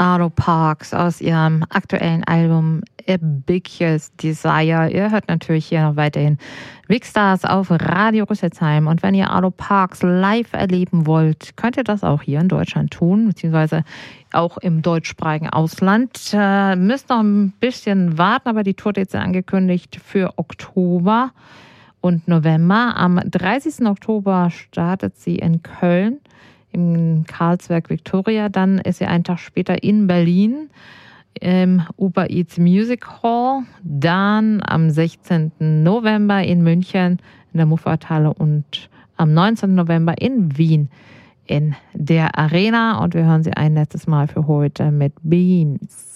Arlo Parks aus ihrem aktuellen Album A Biggest Desire. Ihr hört natürlich hier noch weiterhin Wixstars auf Radio Rüsselsheim. Und wenn ihr Arlo Parks live erleben wollt, könnt ihr das auch hier in Deutschland tun, beziehungsweise auch im deutschsprachigen Ausland. Müsst noch ein bisschen warten, aber die Tour ist angekündigt für Oktober und November. Am 30. Oktober startet sie in Köln im Karlsberg Victoria. Dann ist sie einen Tag später in Berlin im Uber Eats Music Hall. Dann am 16. November in München in der Muffathalle und am 19. November in Wien in der Arena. Und wir hören sie ein letztes Mal für heute mit Beams.